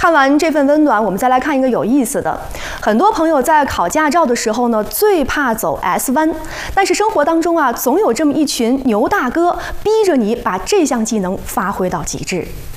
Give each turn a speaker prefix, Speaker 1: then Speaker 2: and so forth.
Speaker 1: 看完这份温暖，我们再来看一个有意思的。很多朋友在考驾照的时候呢，最怕走 S 弯，但是生活当中啊，总有这么一群牛大哥，逼着你把这项技能发挥到极致。